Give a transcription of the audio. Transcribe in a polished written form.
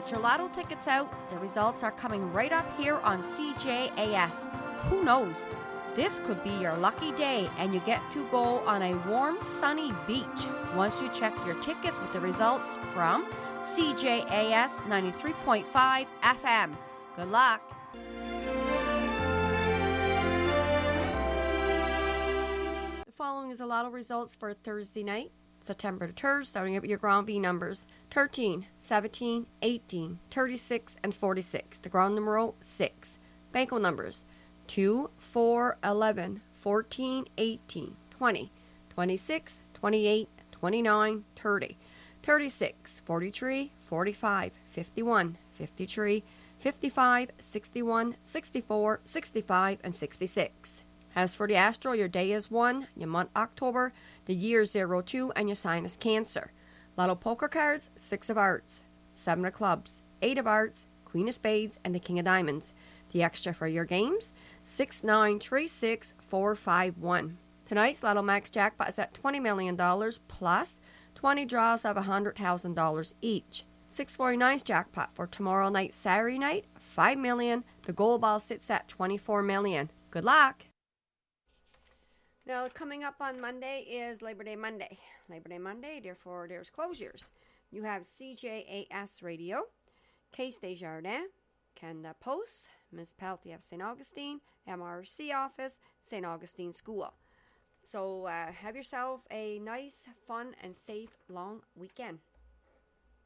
Get your lotto tickets out. The results are coming right up here on CJAS. Who knows? This could be your lucky day and you get to go on a warm, sunny beach once you check your tickets with the results from CJAS 93.5 FM. Good luck. The following is a lotto results for Thursday night, September the 3rd, starting up with your ground B numbers 13, 17, 18, 36, and 46. The ground numero 6. Banco numbers 2, 4, 11, 14, 18, 20, 26, 28, 29, 30, 36, 43, 45, 51, 53, 55, 61, 64, 65, and 66. As for the astro, your day is 1, your month October, the year 02, and your sign is Cancer. Lotto poker cards, 6 of hearts, 7 of clubs, 8 of hearts, Queen of spades, and the King of diamonds. The extra for your games, 6, 9, 3, 6, 4, 5, 1. Tonight's Lotto Max jackpot is at $20 million plus 20 draws of $100,000 each. 649's jackpot for tomorrow night, Saturday night, $5 million. The gold ball sits at $24 million. Good luck. Now, coming up on Monday is Labor Day Monday. Labor Day Monday, therefore, there's closures. You have CJAS Radio, Case des Jardins, Canada Post, Municipality of St. Augustine, MRC Office, St. Augustine School. So have yourself a nice, fun, and safe long weekend.